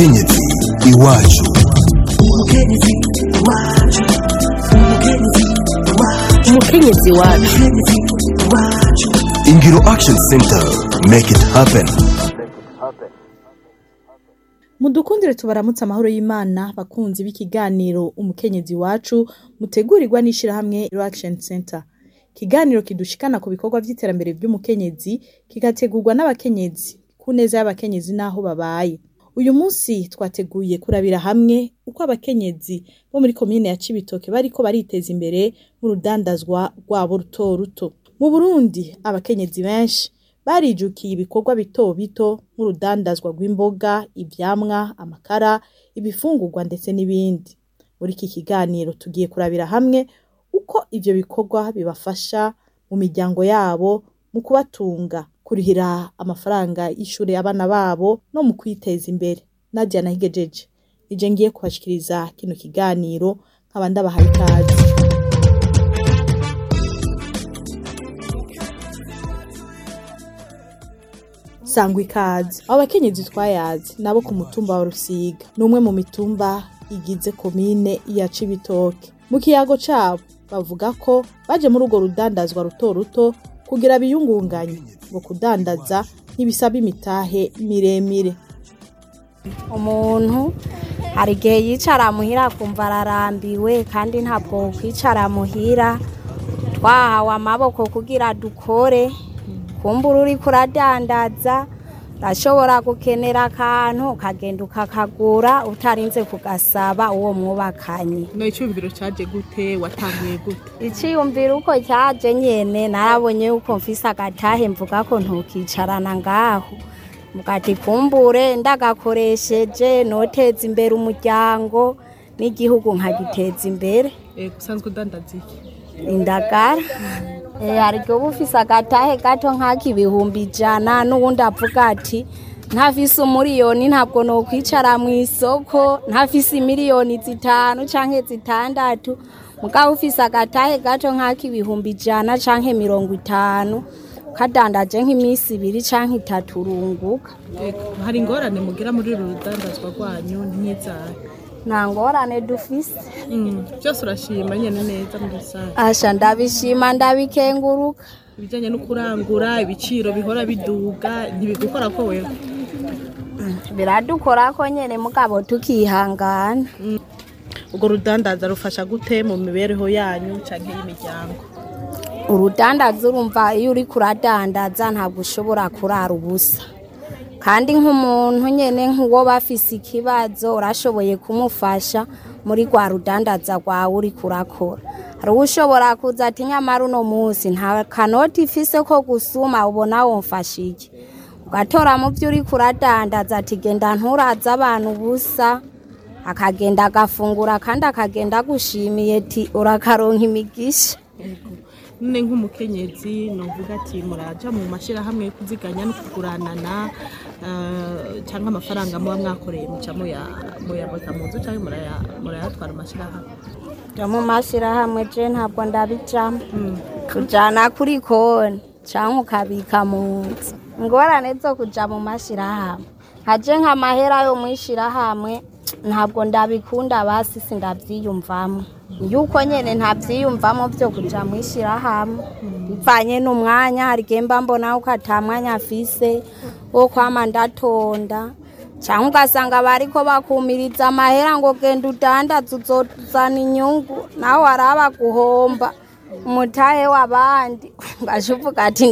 umukenyezi iwacu. Umukenyezi wacu. Ingiro Action Center, make it happen. Mudukundire tubaramutse amahoro y'Imana bakunzi b'ikiganiro umukenyezi wacu mutegurirwa n'ishirahamwe Ingiro Action Center. Kiganiro kidushikana ku bikorwa vy'iterambere by'umukenyezi kigategurwa n'abakenyezi ku neza y'abakenyezi naho babaye. Uyu munsi twateguye kurabira hamwe uko abakenyezi bo muri komine ya Cibitoke bariko bariteza imbere mu rudandazwa rwabo ruto ruto. Mu Burundi abakenyezi benshi barijukiye ibikorwa bito bito nk'urudandazwa rw'imboga, ivyamwa, amakara, ibifungurwa ndetse n'ibindi. Muri iki kiganiro tugiye kurabira hamwe uko ivyo bikorwa bibafasha mu miryango yabo mu kubatunga, kurihira amafaranga y'ishure y'abana babo no mu kwiteza imbere. Nadia Nahigejeje ije ngiye kubashikiriza kino kiganiro nkaba ndabahaye ikaze. Sangwa ikaze. Abo bakenyezi twayazi nabo ku mutumba wa Rusiga, numwe mu mitumba igize komine ya Cibitoke. Mu kiyago cabo bavuga ko baje muri urwo rudandazwa ruto ruto kugira biyungunganye ngo kudandaza ntibisaba imitahe miremire. Umuntu hari igihe yicara muhira kumva ararambiwe kandi ntabwo kwicara muhira twahawe amaboko kugira dukore. Kumbura uri kuradandaza urashobora gukenera akantu ukagenda ukakagura utarinze kugasaba uwo mwubakanye. No icyumviro cyaje gute, watanguye gute? Icyumviro uko cyaje nyene narabonye uko mfise agatahe mvuga ko ntukicarana ngaho. Mugati kumbure ndagakoresheje noteza imbere umuryango n'igihugu nkagiteza imbere. Gusanzwe udandaza iki? Indagara. Ariko bufise agatahe gato nk'akibihumbi 100 n'ubundi avuga ati ntafise umuriyoni ntabwo no kwicara mu isoko, ntafise miliyoni 5 canke 6 mugabo ufise agatahe gato nk'akibihumbi 100 canke 50 kadandaje nk'imisi 2 canke 3 urunguka. Hari ingorane mugira muri rudandazwa rwanyu ntizaye? Nta ngorane dufise. Byose urashima nyene neza muri rusange? Asha ndabishima ndabikenguruka. Ibijanye no kurangura ibiciro bihora biduga ntibigukora ko wewe? Biradukora ko nyene mugabo tukihangana. Ugo rudandaza rufasha gute mu mibereho yanyu canke y'imiryango? Urudandaza urumva iyo uri kuradandaza ntabwo ushobora kurara ubusa. Kandi nk'umuntu nyene nk'uwo bafise ikibazo urashoboye kumufasha muri gwa rudandaza rwawe uri kurakora. Hari ushobora kuza ati nyamara uno munsi nta kanoti ifise ko gusuma ubona womfashije. Ugatora mu byo uri kuradandaza ati genda nturaza abantu busa, akagenda agafungura kandi akagenda gushimiye ati urakaronka imigisha. None nk'umukenyezi novuga ati muraja mu mashira hamwe kuziganya no kuguranana cyangwa amafaranga muba mwakoreye mucamo ya bota muzu cyangwa murayatwara amashira hamwe? Mu mashira hamwe je ntabwo ndabijamo. Kujana kuri konti cyangwa ukabika mu nzu. Ngorane zo kuja mu mashira hamwe haje nk'amahera yo mwishira hamwe ntabwo ndabikunda basi sindavyiyumvamo. Yuko nyene ntavyiyumvamo byo kuja mwishira hamwe bivanye n'umwanya hari gemba mbona uko atamwanya afise wo kwama ndatonda cyangwa ugasanga bariko bakumiriza amahera ngo genda udandaza uzozana inyungu nawe araba guhomba umutahe w'abandi ngashuvuga ati